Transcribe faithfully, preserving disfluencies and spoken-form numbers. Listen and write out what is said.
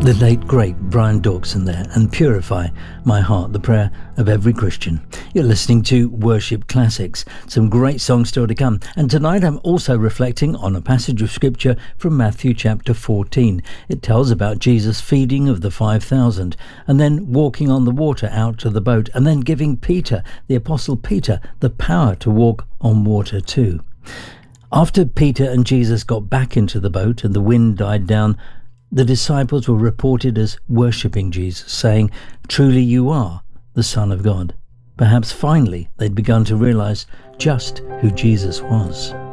The late, great Brian Dawkson there, and Purify My Heart, the prayer of every Christian. You're listening to Worship Classics. Some great songs still to come. And tonight I'm also reflecting on a passage of Scripture from Matthew chapter fourteen. It tells about Jesus' feeding of the five thousand, and then walking on the water out to the boat, and then giving Peter, the Apostle Peter, the power to walk on water too. After Peter and Jesus got back into the boat and the wind died down, the disciples were reported as worshipping Jesus, saying, "Truly you are the Son of God." Perhaps finally they'd begun to realize just who Jesus was.